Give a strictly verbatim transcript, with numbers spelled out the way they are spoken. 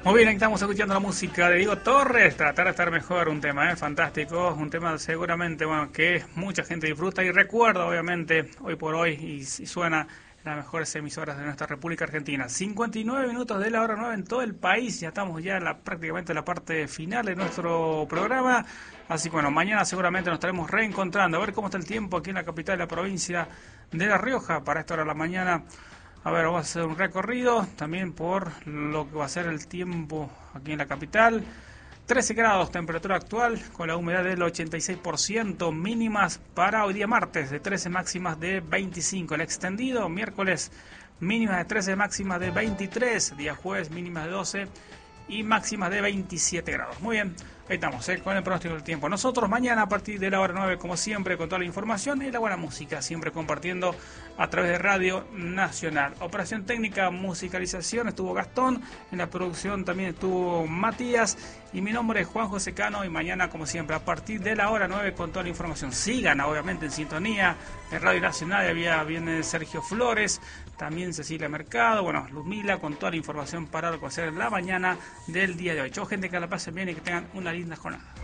Muy bien, estamos escuchando la música de Diego Torres, Tratar de estar mejor, un tema ¿eh? fantástico, un tema seguramente bueno que mucha gente disfruta y recuerda obviamente hoy por hoy y, y suena en las mejores emisoras de nuestra República Argentina. cincuenta y nueve minutos de la hora nueve en todo el país, ya estamos ya en la, prácticamente en la parte final de nuestro programa, así que bueno, mañana seguramente nos estaremos reencontrando, a ver cómo está el tiempo aquí en la capital de la provincia de La Rioja para esta hora de la mañana. A ver, vamos a hacer un recorrido también por lo que va a ser el tiempo aquí en la capital. trece grados, temperatura actual, con la humedad del ochenta y seis por ciento, mínimas para hoy día martes, de trece, máximas de veinticinco. El extendido, miércoles, mínimas de trece, máximas de veintitrés. Día jueves, mínimas de doce y máximas de veintisiete grados. Muy bien, ahí estamos, ¿eh? Con el pronóstico del tiempo. Nosotros mañana a partir de la hora nueve, como siempre, con toda la información y la buena música, siempre compartiendo a través de Radio Nacional. Operación técnica, musicalización, estuvo Gastón, en la producción también estuvo Matías, y mi nombre es Juan José Cano, y mañana, como siempre, a partir de la hora nueve, con toda la información. Sigan, obviamente, en sintonía, en Radio Nacional, había, viene Sergio Flores, también Cecilia Mercado, bueno, Luzmila, con toda la información para lo que va a ser la mañana del día de hoy. Chau, gente, que la pasen bien y que tengan una linda jornada.